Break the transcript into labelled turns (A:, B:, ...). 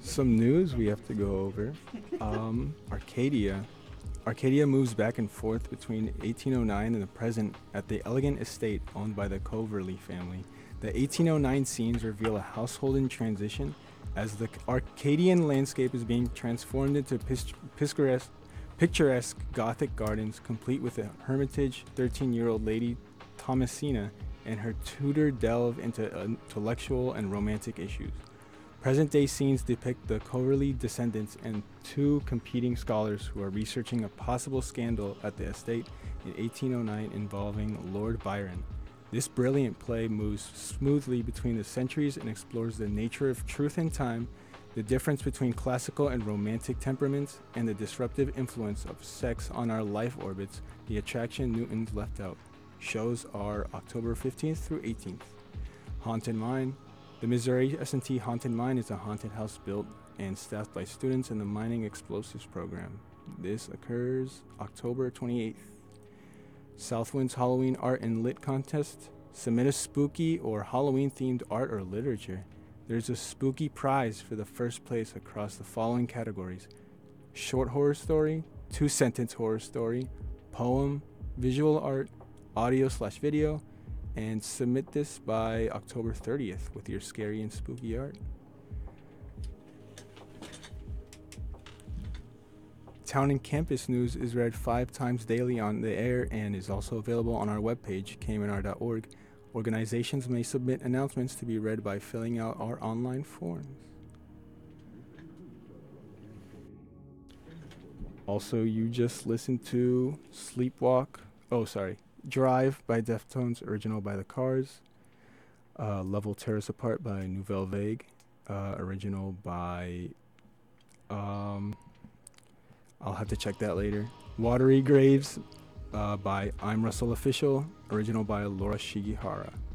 A: Some news we have to go over. Arcadia. Arcadia moves back and forth between 1809 and the present at the elegant estate owned by the Coverley family. The 1809 scenes reveal a household in transition as the Arcadian landscape is being transformed into picturesque Gothic gardens, complete with a hermitage, 13-year-old Lady Thomasina and her tutor delve into intellectual and romantic issues. Present day scenes depict the Coverley descendants and two competing scholars who are researching a possible scandal at the estate in 1809 involving Lord Byron. This brilliant play moves smoothly between the centuries and explores the nature of truth and time, the difference between classical and romantic temperaments, and the disruptive influence of sex on our life orbits, the attraction Newton's left out. Shows are October 15th through 18th. Haunted Mine. The Missouri S&T Haunted Mine is a haunted house built and staffed by students in the Mining Explosives program. This occurs October 28th. Southwind's Halloween Art and Lit Contest. Submit a spooky or Halloween-themed art or literature. There's a spooky prize for the first place across the following categories: short horror story, two-sentence horror story, poem, visual art, audio/video, and submit this by October 30th with your scary and spooky art. Town and campus news is read 5 times daily on the air and is also available on our webpage, kmnr.org. Organizations may submit announcements to be read by filling out our online forms. Also, you just listened to Drive by Deftones, original by The Cars. Level Tear Us Apart by Nouvelle Vague, original by, I'll have to check that later. Watery Graves by I'm Russell Official, original by Laura Shigihara.